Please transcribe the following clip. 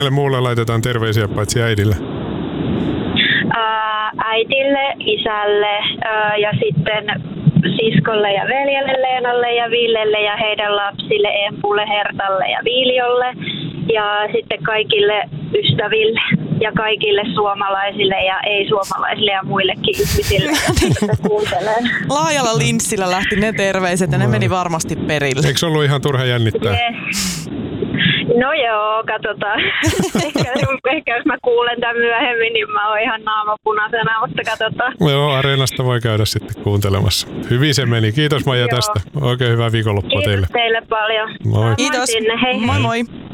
Muulle laitetaan terveisiä paitsi äidille? Äitille, isälle ja sitten siskolle ja veljelle Leenalle ja Villelle ja heidän lapsille Empulle, Hertalle ja Viljolle ja sitten kaikille ystäville ja kaikille suomalaisille ja ei-suomalaisille ja muillekin ihmisille, jotka kuuntelee. Laajalla linssillä lähti ne terveiset ja ne meni varmasti perille. Eikö ollut ihan turha jännittää? Yes. No joo, katsotaan. ehkä jos mä kuulen tämän myöhemmin, niin mä oon ihan naamapunaisena, mutta katsotaan. Joo, Areenasta voi käydä sitten kuuntelemassa. Hyvin se meni. Kiitos Maija tästä. Oikein hyvää viikonloppua teille. Kiitos teille paljon. Moi. Kiitos. Sinne. Hei. Moi moi.